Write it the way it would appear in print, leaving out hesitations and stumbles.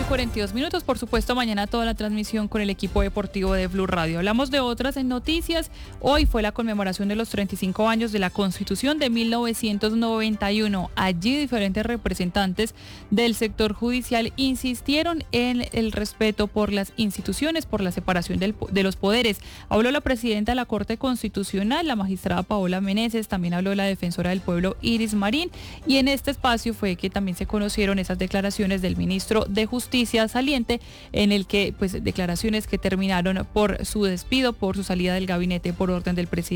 8:42. Por supuesto, mañana toda la transmisión con el equipo deportivo de Blue Radio. Hablamos de otras noticias. Hoy fue la conmemoración de los 35 años de la Constitución de 1991. Allí diferentes representantes del sector judicial insistieron en el respeto por las instituciones, por la separación de los poderes. Habló la presidenta de la Corte Constitucional, la magistrada Paola Meneses, también habló la defensora del pueblo Iris Marín, y en este espacio fue que también se conocieron esas declaraciones del ministro de Justicia saliente, en el que declaraciones que terminaron por su despido, por su salida del gabinete por orden del presidente.